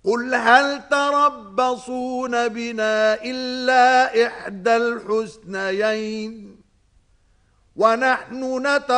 قل هل تربصون بنا إلا إحدى الحسنيين ونحن